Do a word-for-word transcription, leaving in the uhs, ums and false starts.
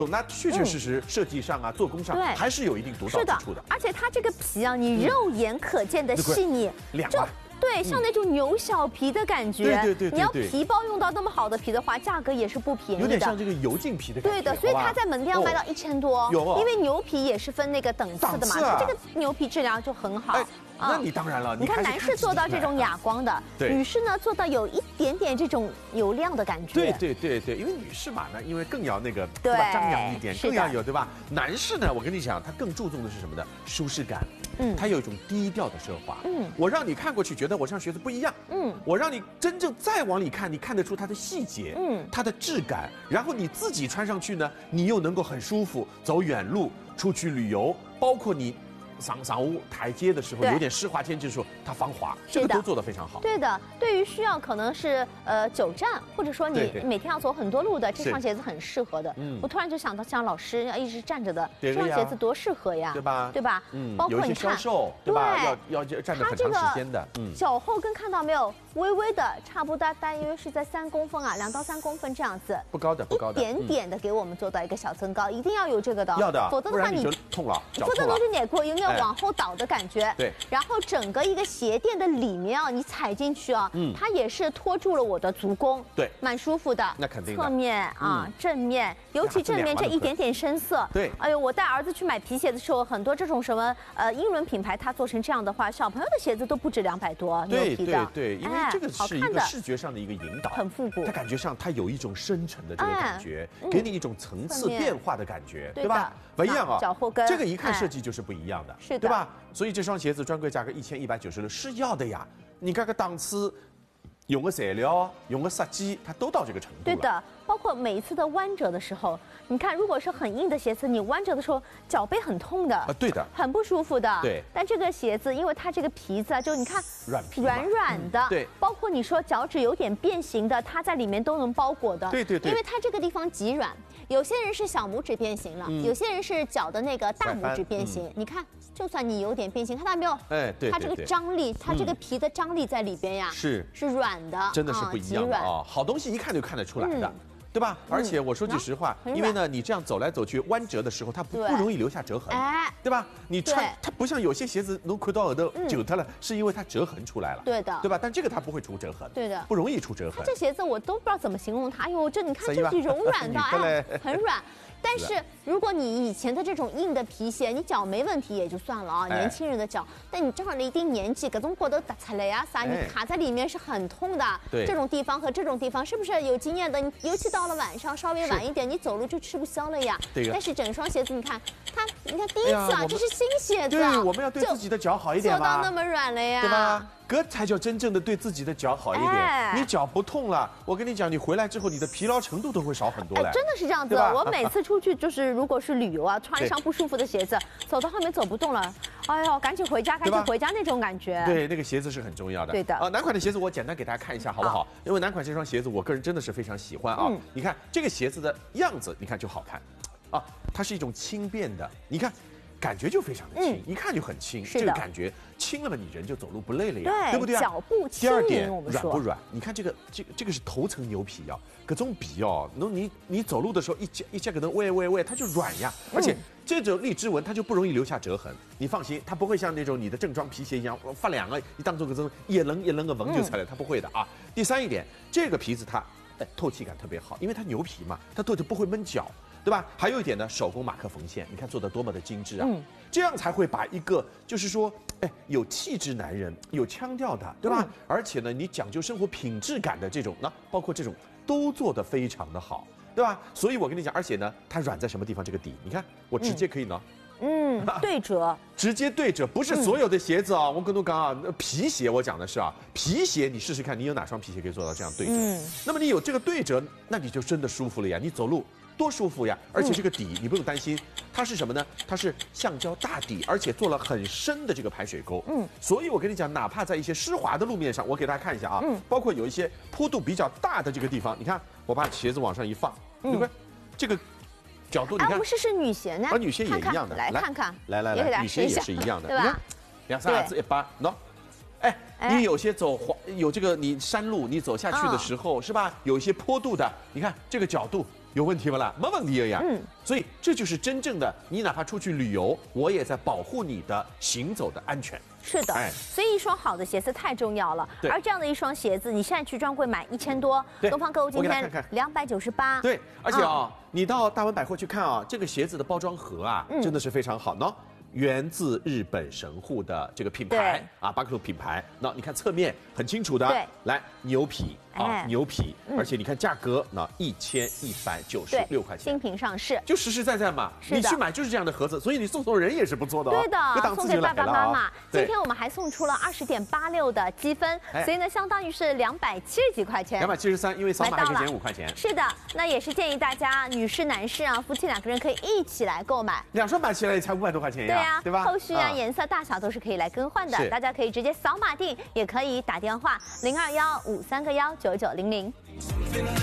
那确确实实设计上啊、做工上还是有一定独到之处的。 而且它这个皮啊，你肉眼可见的细腻， 两万。 对，像那种牛小皮的感觉。 对对对， 你要皮包用到那么好的皮的话，价格也是不便宜的。 有点像这个油浸皮的感觉。 对的，所以它在门店要卖到一千多。 有， 因为牛皮也是分那个等次的嘛，它这个牛皮质量就很好。 那你当然了， 你看男士做到这种哑光的，女士呢做到有一点点这种油亮的感觉。 对对对对，因为女士嘛呢，因为更要那个对吧，张扬一点，更要有对吧？男士呢，我跟你讲，他更注重的是什么呢？舒适感。 嗯，它有一种低调的奢华。嗯，我让你看过去觉得我这双鞋子不一样。嗯，我让你真正再往里看，你看得出它的细节，嗯，它的质感，然后你自己穿上去呢，你又能够很舒服，走远路、出去旅游，包括你。 上上屋台阶的时候有点湿滑天气的时候，它防滑，这个都做得非常好。 对的，对于需要可能是呃久站，或者说你每天要走很多路的，这双鞋子很适合的。嗯，我突然就想到，像老师要一直站着的，这双鞋子多适合呀， 对吧？ 对吧？ 嗯，包括你看，对吧？要要站着很长时间的。 嗯，脚后跟看到没有？微微的，差不多大约是在三公分啊，两到三公分这样子。 不高的，不高的。 一点点的给我们做到一个小增高，一定要有这个的。 要的， 否则的话你痛了， 否则你哪过有没有往后倒的感觉？ 对。 然后整个一个鞋垫的里面啊，你踩进去啊，嗯，它也是托住了我的足弓， 对， 蛮舒服的。 那肯定。 侧面啊，正面，尤其正面这一点点深色， 对。 哎呦，我带儿子去买皮鞋的时候，很多这种什么呃英伦品牌，它做成这样的话，小朋友的鞋子都不止两百多，牛皮的。 对对对，因为这个是一个视觉上的一个引导， 很复古。 它感觉上它有一种深沉的这个感觉，给你一种层次变化的感觉，对吧？不一样啊， 脚后跟这个一看设计就是不一样的， 是的， 对吧？所以这双鞋子专柜价格一千一百九十六是要的呀，你看个档次。 用个材料，用个设计，它都到这个程度了。 对的，包括每一次的弯折的时候，你看，如果是很硬的鞋子，你弯折的时候脚背很痛的。啊， 对的， 很不舒服的。 对。 但这个鞋子，因为它这个皮子啊，就你看软软软的、 嗯，对。 包括你说脚趾有点变形的，它在里面都能包裹的。 对对对。 因为它这个地方极软，有些人是小拇指变形了，嗯、有些人是脚的那个大拇指变形。嗯、你看，就算你有点变形，看到没有？ 哎，对。 它这个张力，它这个皮的张力在里边呀， 是是软的， 真的是不一样的啊！好东西一看就看得出来的。嗯 对吧？而且我说句实话，因为呢，你这样走来走去弯折的时候，它不不容易留下折痕，哎，对吧？你穿它不像有些鞋子能亏到耳朵揪它了，是因为它折痕出来了， 对的， 对吧？但这个它不会出折痕， 对的， 不容易出折痕。 它这鞋子我都不知道怎么形容它，哎呦，这你看这是柔软的，哎，很软。 但是如果你以前的这种硬的皮鞋，你脚没问题也就算了啊，年轻人的脚。但你正好了一定年纪，各种骨头打出来呀啥，你卡在里面是很痛的。 对， 这种地方和这种地方是不是有经验的？你尤其到了晚上稍微晚一点，你走路就吃不消了呀。 对。 但是整双鞋子，你看它，你看第一次啊，这是新鞋子。 对，我们要对自己的脚好一点做到那么软了呀， 对吧？ 这才叫真正的对自己的脚好一点。哎、你脚不痛了，我跟你讲，你回来之后，你的疲劳程度都会少很多嘞。 哎，真的是这样子。我每次出去就是，如果是旅游啊，穿一双不舒服的鞋子，走到后面走不动了，哎呦，赶紧回家，赶紧回家那种感觉。 对，那个鞋子是很重要的。 对的。 啊，男款的鞋子我简单给大家看一下好不好？因为男款这双鞋子，我个人真的是非常喜欢啊。嗯、你看这个鞋子的样子，你看就好看，啊，它是一种轻便的，你看。 感觉就非常的轻，嗯、一看就很轻，这个感觉轻了嘛，你人就走路不累了呀， 对, 对不对啊？ 脚步轻第二点，软不软？你看这个，这个这个是头层牛皮啊，各种皮哦，那你你走路的时候一夹一夹可能喂喂喂，它就软呀，而且这种荔枝纹它就不容易留下折痕，你放心，它不会像那种你的正装皮鞋一样发凉了，一当做个这种一棱一棱个纹就出来，它不会的啊。第三一点，这个皮子它哎透气感特别好，因为它牛皮嘛，它透气不会闷脚。 对吧？还有一点呢，手工马克缝线，你看做的多么的精致啊！嗯，这样才会把一个就是说，哎，有气质男人、有腔调的，对吧？嗯、而且呢，你讲究生活品质感的这种，那包括这种都做得非常的好，对吧？所以我跟你讲，而且呢，它软在什么地方？这个底，你看，我直接可以呢。 嗯，嗯对折， 直接对折，不是所有的鞋子啊。嗯、我跟你讲啊，皮鞋我讲的是啊，皮鞋你试试看，你有哪双皮鞋可以做到这样对折？嗯，那么你有这个对折，那你就真的舒服了呀，你走路。 多舒服呀！而且这个底你不用担心，它是什么呢？它是橡胶大底，而且做了很深的这个排水沟。嗯，所以我跟你讲，哪怕在一些湿滑的路面上，我给大家看一下啊，嗯，包括有一些坡度比较大的这个地方，你看，我把鞋子往上一放，对不对？这个角度你看， 我们试试女鞋呢？ 而女鞋也一样的， 来看看， 来来来，女鞋也是一样的， 对吧？ 两三子一把，喏。 哎，你有些走滑有这个你山路，你走下去的时候、哦、是吧？有一些坡度的，你看这个角度有问题不啦？没问题呀。 嗯， 所以这就是真正的，你哪怕出去旅游，我也在保护你的行走的安全。 是的，哎、所以一双好的鞋子太重要了。而这样的一双鞋子，你现在去专柜买一千多，东方购物今天两百九十八。 对，而且啊、哦，嗯、你到大文百货去看啊、哦，这个鞋子的包装盒啊，嗯、真的是非常好呢。源自日本神户的这个品牌啊，巴克鲁品牌。那你看侧面很清楚的， 对， 来牛皮啊，哎、牛皮，嗯、而且你看价格，那一千一百九十六块钱， 新品上市， 就实实在在嘛。你去买就是这样的盒子，所以你送送人也是不错的、哦。 对的，送给爸爸妈妈。今天我们还送出了二十点八六的积分，所以呢，相当于是两百七十几块钱。 两百七十三，因为扫码还可以减五块钱。 是的，那也是建议大家，女士、男士啊，夫妻两个人可以一起来购买。 两双买起来也才五百多块钱呀。 对呀， 对吧？ 后续啊，嗯、颜色、大小都是可以来更换的，大家可以直接扫码订，也可以打电话零二幺五三个幺九九零零。